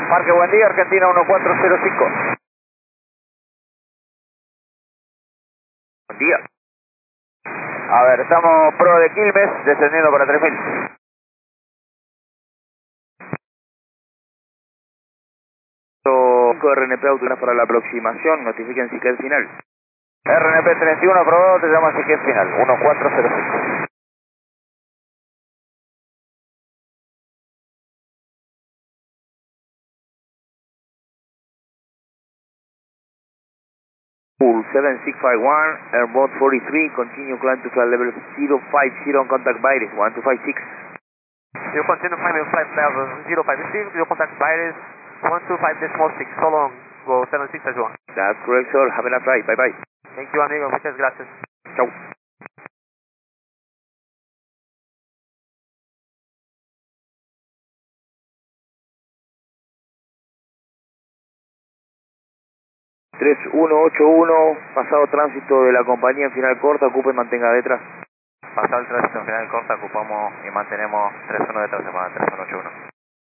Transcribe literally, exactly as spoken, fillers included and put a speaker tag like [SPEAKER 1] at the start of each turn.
[SPEAKER 1] Marque buen día, Argentina uno cuatro cero cinco. Buen día. A ver, estamos pro de Quilmes, descendiendo para tres mil. cinco R N P autograf para la aproximación, notifiquen si queda el final. R N P treinta y uno aprobado, te llama si queda el final, uno cuatro cero cinco. Pool seven six five one, airborne forty-three, continue climb to flight level zero five zero on contact Baires, one two five six.
[SPEAKER 2] You continue climbing flight level zero five six, you contact Baires one two five decimal six, so long, go seven six as well.
[SPEAKER 1] That's correct, sir. Have a nice flight. Bye bye.
[SPEAKER 2] Thank you, amigo, muchas gracias.
[SPEAKER 1] Chau. tres uno ocho uno, pasado tránsito de la compañía en final corta, ocupe y mantenga detrás.
[SPEAKER 2] Pasado el tránsito en final corta, ocupamos y mantenemos tres uno detrás de más tres uno ocho uno.